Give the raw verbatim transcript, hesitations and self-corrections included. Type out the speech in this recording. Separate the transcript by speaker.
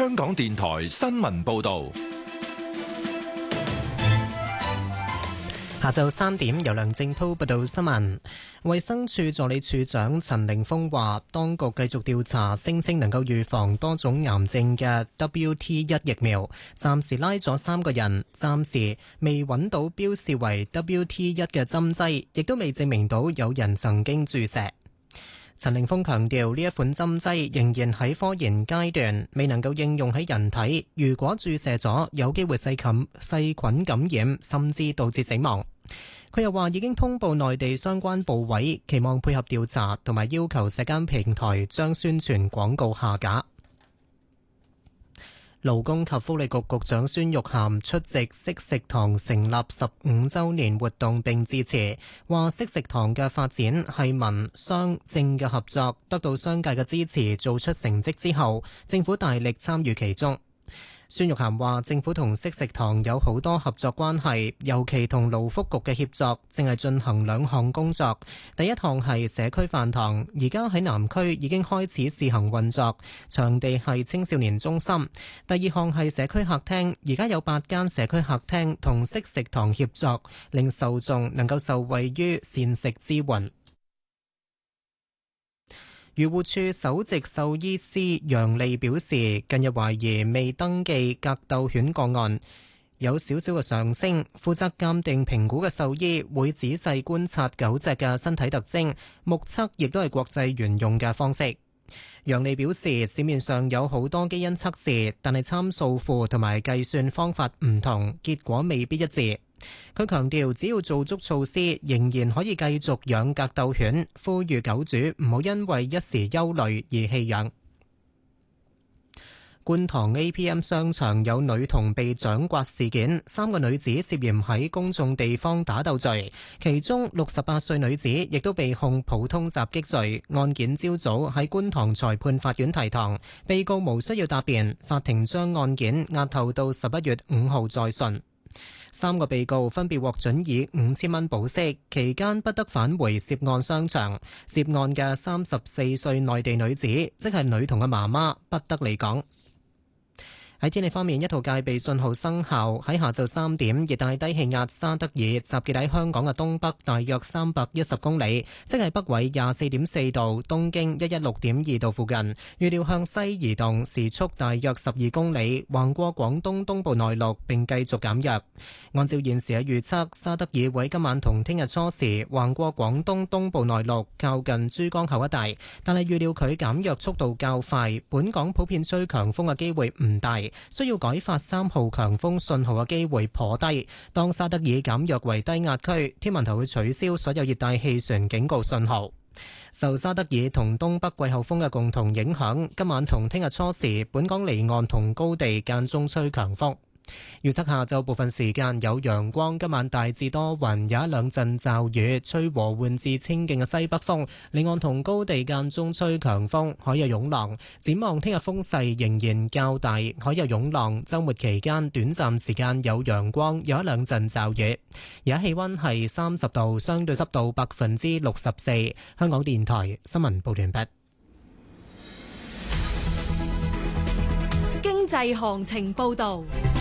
Speaker 1: 香港電台新聞報道。
Speaker 2: 下晝三點，由梁正滔報道新聞。衛生署助理署長陳凌峰話，當局繼續調查聲稱能夠預防多種癌症嘅 W T 一 疫苗，暫時拉咗三個人，暫時未揾到標示為 W T 一 嘅針劑，亦都未證明到有人曾經注射。陳凌峰強調，呢一款針劑仍然喺科研階段，未能夠應用喺人體。如果注射咗，有機會細菌細菌感染，甚至導致死亡。佢又話已經通報內地相關部委，期望配合調查，同埋要求社交平台將宣傳廣告下架。勞工及福利局局長孫玉菡出席惜食堂成立十五週年活動並致辭，話惜食堂嘅發展係民商政嘅合作，得到商界嘅支持，做出成績之後，政府大力參與其中。孫玉菡話：政府同惜食堂有好多合作關係，尤其同勞福局嘅協作，正係進行兩項工作。第一項係社區飯堂，而家喺南區已經開始試行運作，場地係青少年中心。第二項係社區客廳，而家有八間社區客廳同惜食堂協作，令受眾能夠受惠於膳食支援。漁護署首席獸醫師楊利表示，近日懷疑未登記格鬥犬個案有少少嘅上升，負責鑑定評估嘅獸醫會仔細觀察狗隻嘅身體特徵，目測亦都係國際沿用嘅方式。楊利表示，市面上有好多基因測試，但係參數庫同埋計算方法唔同，結果未必一致。佢強調，只要做足措施，仍然可以繼續養格鬥犬，呼籲狗主唔好因為一時憂慮而棄養。觀塘 A P M 商場有女童被掌摑事件，三個女子涉嫌喺公眾地方打鬥罪，其中六十八歲女子亦都被控普通襲擊罪。案件朝早喺觀塘裁判法院提堂，被告無需要答辯，法庭將案件押後到十一月五號再訊。三個被告分別獲准以五千蚊保釋，期間不得返回涉案商場。涉案嘅三十四歲內地女子，即係女童嘅媽媽，不得離港。喺天氣方面，一號戒備信號生效。喺下晝三點，熱帶低氣壓沙德爾集結喺香港嘅東北大約三百一十公里，即係北緯廿四點四度、東經一一六點二度附近。預料向西移動，時速大約十二公里，橫過廣東東部內陸並繼續減弱。按照現時嘅預測，沙德爾會今晚同聽日初時橫過廣東東部內陸，靠近珠江口一帶，但係預料佢減弱速度較快，本港普遍吹強風嘅機會唔大。需要改發三號強風信號嘅機會頗低。當沙德爾減弱為低壓區，天文台會取消所有熱帶氣旋警告信號。受沙德爾同東北季候風嘅共同影響，今晚同聽日初時，本港離岸同高地間中吹強風。預測下晝部分時間有陽光，今晚大致多雲，有一兩陣驟雨，吹和緩至清勁嘅西北風，離岸同高地間中吹強風，海有湧浪。展望聽日風勢仍然較大，海有湧浪。週末期間短暫時間有陽光，有一兩陣驟雨。而家氣溫係三十度，相對濕度百分之六十四。香港電台新聞報完畢。
Speaker 3: 經濟行情報道。